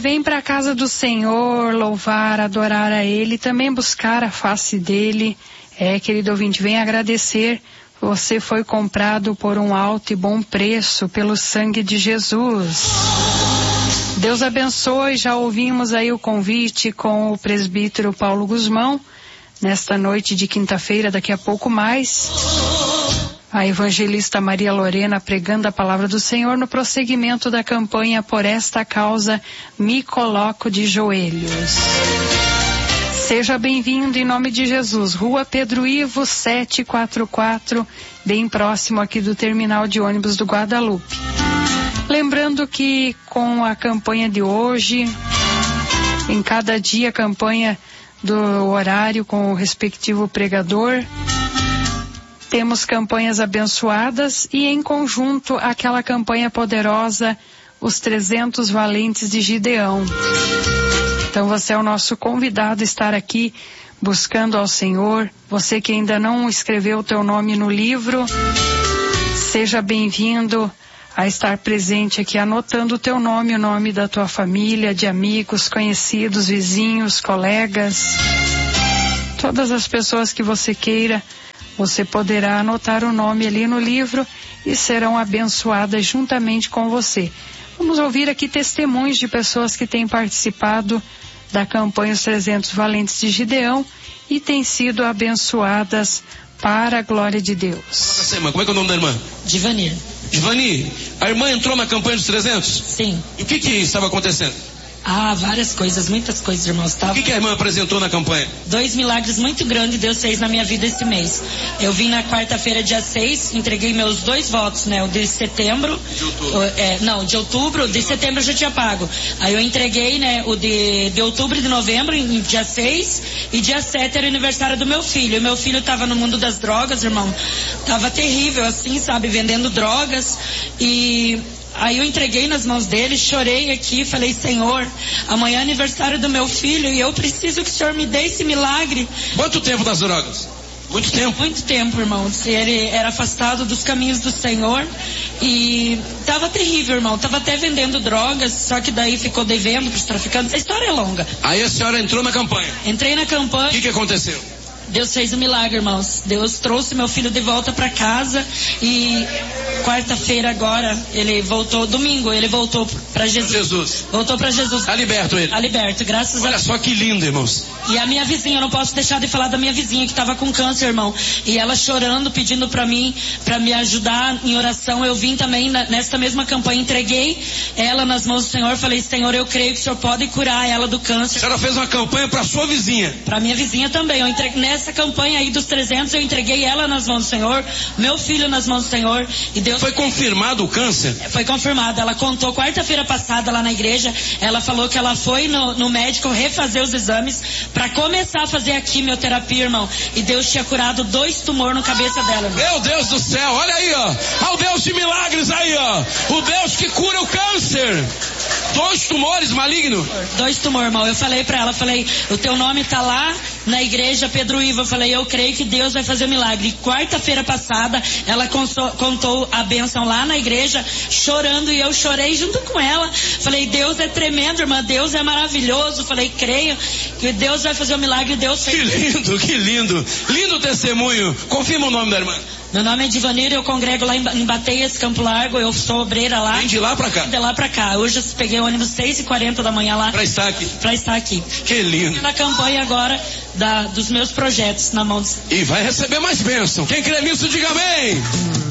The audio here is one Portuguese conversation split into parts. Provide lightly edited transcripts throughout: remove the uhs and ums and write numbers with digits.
vem para a casa do Senhor, louvar, adorar a Ele, também buscar a face dEle. Querido ouvinte, vem agradecer. Você foi comprado por um alto e bom preço pelo sangue de Jesus. Deus abençoe. Já ouvimos aí o convite com o presbítero Paulo Guzmão, nesta noite de quinta-feira, daqui a pouco mais. A evangelista Maria Lorena pregando a palavra do Senhor no prosseguimento da campanha Por Esta Causa Me Coloco de Joelhos. Seja bem-vindo em nome de Jesus. Rua Pedro Ivo 744, bem próximo aqui do terminal de ônibus do Guadalupe. Lembrando que com a campanha de hoje, em cada dia a campanha do horário com o respectivo pregador, temos campanhas abençoadas e em conjunto aquela campanha poderosa, os 300 valentes de Gideão. Então você é o nosso convidado a estar aqui buscando ao Senhor. Você que ainda não escreveu o teu nome no livro, seja bem-vindo a estar presente aqui, anotando o teu nome, o nome da tua família, de amigos, conhecidos, vizinhos, colegas. Todas as pessoas que você queira, você poderá anotar o nome ali no livro e serão abençoadas juntamente com você. Vamos ouvir aqui testemunhos de pessoas que têm participado da campanha Os 300 Valentes de Gideão e têm sido abençoadas para a glória de Deus. Como é que é o nome da irmã? Divani. Divani, a irmã entrou na campanha dos 300? Sim. E o que estava acontecendo? Várias coisas, muitas coisas, irmãos. O que a irmã apresentou na campanha? 2 milagres muito grandes Deus fez na minha vida esse mês. Eu vim na quarta-feira, dia 6, entreguei meus 2 votos, né? O de setembro. De outubro. De outubro. De setembro eu já tinha pago. Aí eu entreguei, né? O de outubro e de novembro, em dia 6. E dia 7 era o aniversário do meu filho. E meu filho tava no mundo das drogas, irmão. Tava terrível, assim, sabe? Vendendo drogas. Aí eu entreguei nas mãos dele, chorei aqui, falei, Senhor, amanhã é aniversário do meu filho e eu preciso que o Senhor me dê esse milagre. Quanto tempo das drogas? Muito tempo? Muito tempo, irmão. Ele era afastado dos caminhos do Senhor e tava terrível, irmão. Tava até vendendo drogas, só que daí ficou devendo pros traficantes. A história é longa. Aí a senhora entrou na campanha? Entrei na campanha. O que aconteceu? Deus fez um milagre, irmãos. Deus trouxe meu filho de volta para casa e quarta-feira agora, domingo, ele voltou para Jesus. Voltou para Jesus. Tá liberto ele? Tá liberto, graças a Deus. Olha só que lindo, irmãos. E a minha vizinha, eu não posso deixar de falar da minha vizinha que estava com câncer, irmão. E ela chorando, pedindo para mim, para me ajudar em oração. Eu vim também nesta mesma campanha, entreguei ela nas mãos do Senhor. Falei, Senhor, eu creio que o Senhor pode curar ela do câncer. A senhora fez uma campanha para sua vizinha? Para minha vizinha também. Eu entreguei nessa campanha aí dos 300, eu entreguei ela nas mãos do Senhor, meu filho nas mãos do Senhor. E Deus... Foi confirmado o câncer? Foi confirmado. Ela contou quarta-feira passada lá na igreja. Ela falou que ela foi no médico refazer os exames para começar a fazer a quimioterapia, irmão. E Deus tinha curado 2 tumores na cabeça dela, irmão. Meu Deus do céu, olha aí, ó. Olha o Deus de milagres aí, ó. O Deus que cura o câncer. 2 tumores malignos? 2 tumores, irmão. Eu falei pra ela, o teu nome tá lá na igreja Pedro Ivo. Eu falei, eu creio que Deus vai fazer um milagre. E quarta-feira passada, ela contou a bênção lá na igreja, chorando, e eu chorei junto com ela. Falei, Deus é tremendo, irmã, Deus é maravilhoso. Falei, creio que Deus vai fazer um milagre. Deus fez. Que lindo, que lindo. Lindo testemunho. Confirma o nome da irmã. Meu nome é Divanir, eu congrego lá em Bateias, Campo Largo, eu sou obreira lá. Vem de lá pra cá? De lá pra cá. Hoje eu peguei o ônibus 6h40 da manhã lá. Pra estar aqui? Pra estar aqui. Que lindo. Na campanha agora dos meus projetos na mão. E vai receber mais bênção. Quem crê nisso, diga amém.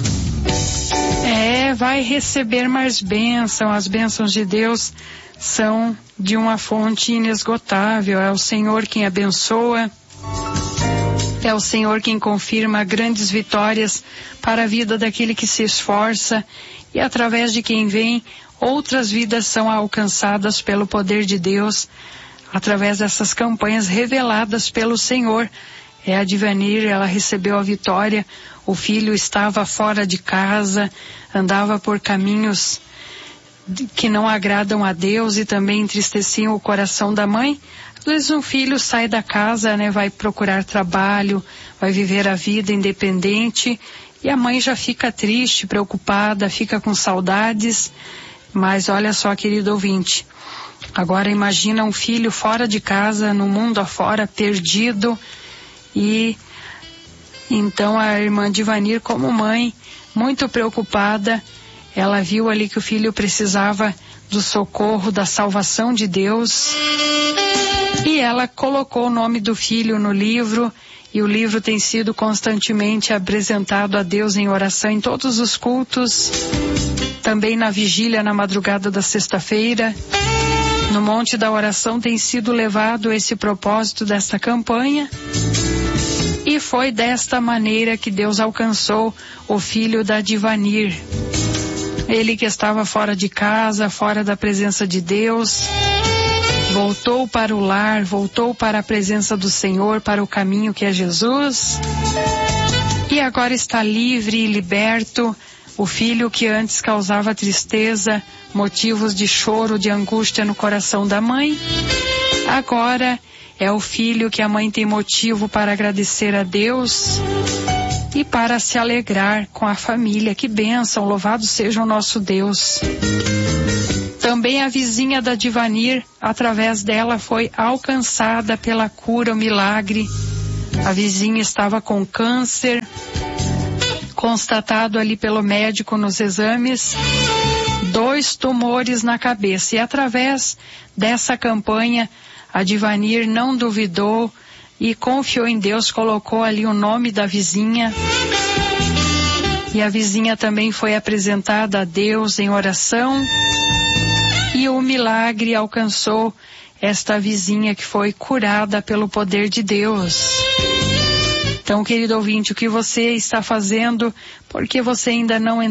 Vai receber mais bênção. As bênçãos de Deus são de uma fonte inesgotável. É o Senhor quem abençoa. É o Senhor quem confirma grandes vitórias para a vida daquele que se esforça, e através de quem vem, outras vidas são alcançadas pelo poder de Deus, através dessas campanhas reveladas pelo Senhor. A Divanir, ela recebeu a vitória, o filho estava fora de casa, andava por caminhos que não agradam a Deus e também entristeciam o coração da mãe. Às vezes um filho sai da casa, vai procurar trabalho, vai viver a vida independente, e a mãe já fica triste, preocupada, fica com saudades. Mas olha só, querido ouvinte, Agora imagina um filho fora de casa, no mundo afora, perdido. E então a irmã Divanir, como mãe, muito preocupada, ela viu ali que o filho precisava do socorro, da salvação de Deus. E ela colocou o nome do filho no livro, e o livro tem sido constantemente apresentado a Deus em oração em todos os cultos, também na vigília na madrugada da sexta-feira. No Monte da Oração tem sido levado esse propósito desta campanha, e foi desta maneira que Deus alcançou o filho da Divanir. Ele que estava fora de casa, fora da presença de Deus, voltou para o lar, voltou para a presença do Senhor, para o caminho que é Jesus, e agora está livre e liberto. O filho que antes causava tristeza, motivos de choro, de angústia no coração da mãe, agora é o filho que a mãe tem motivo para agradecer a Deus e para se alegrar com a família. Que bênção, louvado seja o nosso Deus. Também a vizinha da Divanir, através dela foi alcançada pela cura, o milagre. A vizinha estava com câncer, constatado ali pelo médico nos exames, 2 tumores na cabeça. E através dessa campanha, a Divanir não duvidou e confiou em Deus, colocou ali o nome da vizinha. E a vizinha também foi apresentada a Deus em oração. E o milagre alcançou esta vizinha, que foi curada pelo poder de Deus. Então, querido ouvinte, o que você está fazendo, porque você ainda não